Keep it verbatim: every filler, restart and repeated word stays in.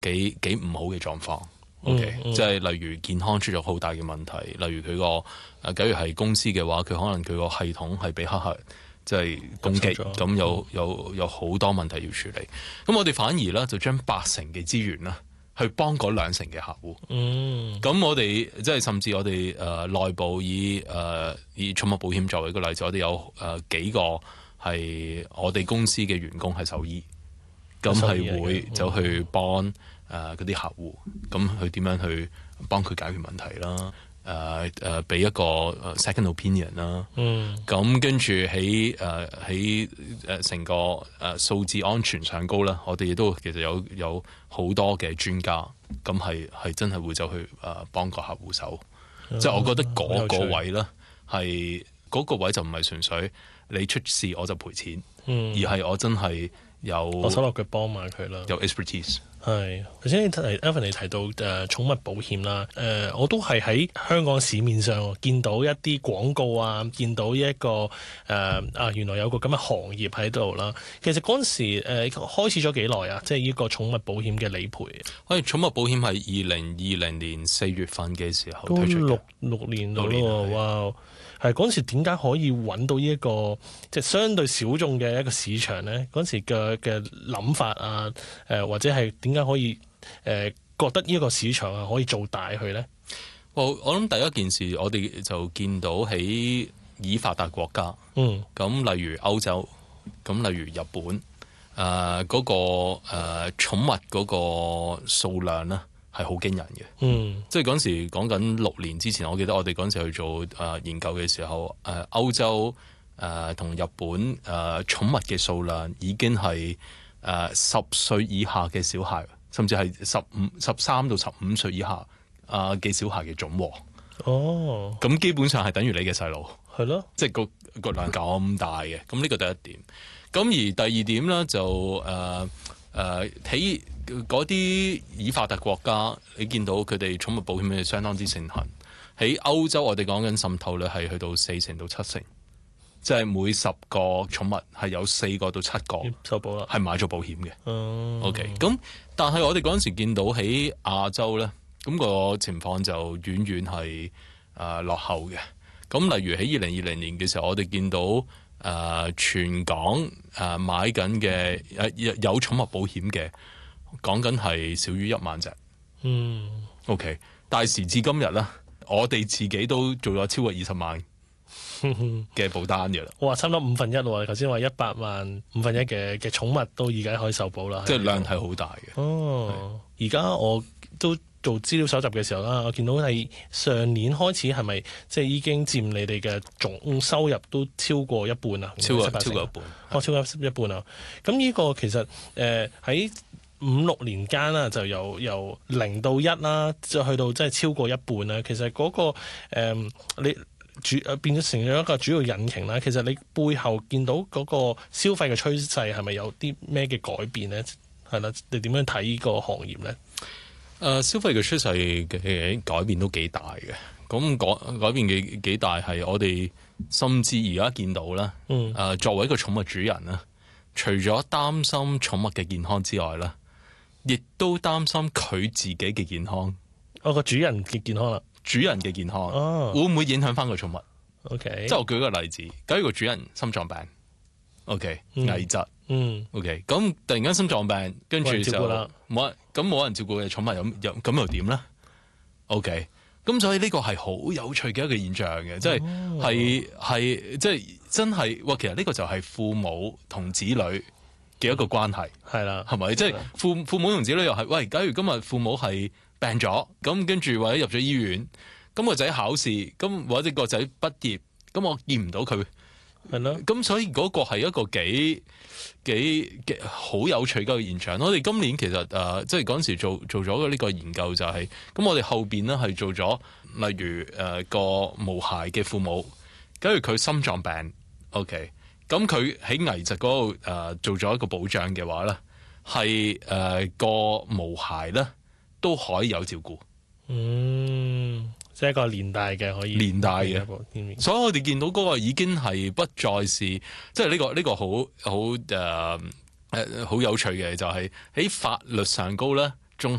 幾幾唔好嘅狀況。OK， 嗯嗯、 即係例如健康出咗好大嘅問題，例如佢個誒，假如係公司嘅話，佢可能佢個系統係俾黑客即係攻擊，咁有有有好多問題要處理。咁我哋反而咧就將八成嘅資源啦，去幫嗰兩成嘅客戶。 嗯， 咁我哋即係甚至我哋誒、呃、內部以誒、呃、以寵物保險作為一個例子，我哋有誒、呃、幾個係我哋公司嘅員工係獸醫，咁係會走去幫誒嗰啲客戶，咁佢點樣去幫佢解決問題啦？誒誒俾一個 second opinion 啦。 嗯， 咁跟住喺誒喺誒成個誒、呃、數字安全上高啦，我哋亦都其實有有好多嘅專家，咁係係真係會走去誒、呃、幫個客戶手。即係、嗯、我覺得嗰個位咧係嗰個位就唔係純粹你出事我就賠錢， 嗯、 而係我真係有我手落腳幫埋佢啦， 有 expertise。 係頭先你提 Evan 你提到誒寵物保險啦，誒、呃、我都係喺香港市面上見到一啲廣告啊，見到一個誒、呃、啊原來有個咁嘅行業喺度啦。其實嗰陣時誒、呃、開始咗幾耐啊？即係呢個寵物保險嘅理賠。 喂，寵物保險係二零二零年四月份嘅時候推出嘅， 都六六年到咯，哇！係嗰陣時點解可以揾到呢、這、一個即係相對小眾嘅一個市場咧？嗰陣時嘅嘅諗法啊，誒、呃、或者係點解可以誒、呃、覺得呢一個市場啊可以做大去咧？ 我我諗第一件事，我哋就見到喺已發達國家，嗯，咁例如歐洲，咁例如日本，誒、呃、嗰、那個誒、呃、寵物嗰個數量咧，係好驚人嘅，嗯，即係嗰陣時講緊六年之前，我記得我哋嗰陣時去做誒、呃、研究嘅時候，誒、呃、歐洲誒同、呃、日本誒、呃、寵物嘅數量已經係誒十歲以下嘅小孩，甚至係十五十三到十五歲以下啊嘅小孩嘅總和。哦，咁基本上係等於你嘅細路，係咯，即係個個量咁大嘅。咁呢個第一點。咁而第二點咧就誒誒睇。呃嗰啲已發達國家，你見到佢哋寵物保險係相當之盛行。喺歐洲，我哋講緊滲透率係去到四成到七成，即係每十個寵物係有四個到七個受保啦，係買咗保險嘅。嗯，OK。咁但係我哋嗰陣時見到喺亞洲咧，咁個情況就遠遠係誒落後嘅。咁例如喺二零二零年嘅時候，我哋見到誒、呃、全港誒、呃、買緊嘅誒有寵物保險嘅。講緊係少於一萬隻，嗯，OK。但係時至今日咧，我哋自己都做咗超過二十萬嘅保單嘅啦。 哇，差唔多五分一喎！頭先話一百萬五分一嘅嘅寵物都而家可以受保啦， 即係量係好大嘅。 哦，而家我都做資料搜集嘅時候啦，我見到係上年開始係咪即係已經佔你哋嘅總收入都超過一半啊？ 超過超過一半， 哦，超過一半啊！咁呢個其實誒喺。呃五六年間啦，就由由零到一啦，就去到即係超過一半啦。其實嗰、那個、呃、你主變咗成咗一個主要引擎啦。其實你背後見到嗰個消費嘅趨勢係咪有啲咩嘅改變咧？係啦，你點樣睇呢個行業咧？誒、 呃，消費嘅趨勢嘅改變都幾大嘅。咁改改變幾幾大係我哋甚至而家見到啦。嗯。誒、呃，作為一個寵物主人啦，除咗擔心寵物嘅健康之外啦，亦都擔心佢自己嘅健康， 我個、哦、主人嘅健康啦， 主人嘅健康，哦、會唔會影響翻個寵物 ？OK， 即係我舉個例子，假如個主人心臟病 ，OK，危疾，嗯 ，OK，咁突然間心臟病，跟住就冇人，咁冇人照顧嘅寵物又又咁又點咧 ？OK，咁所以呢個係好有趣嘅一個現象嘅，即係係係即係真係，哇！其實呢個就係父母同子女嘅一個關係係啦，係咪？即係父父母同子女又係喂。假如今日父母係病咗，咁跟住或者入咗醫院，咁個仔考試，咁或者個仔畢業，咁我見唔到佢，係咯。咁所以嗰個係一個幾幾幾好有趣嘅現象。我哋今年其實誒、呃，即係嗰陣時做做咗呢個研究就係、是，咁我哋後邊咧係做咗，例如誒、呃、個毛孩嘅父母，假如佢心臟病 ，OK。咁佢喺危疾嗰度誒做咗一個保障嘅話咧，係誒、呃、個毛孩咧都可以有照顧。嗯，即係一個連帶嘅可以連帶嘅。所以我哋見到嗰個已經係不再是，即係呢個呢、呢個好好誒誒好有趣嘅，就係喺法律上高咧，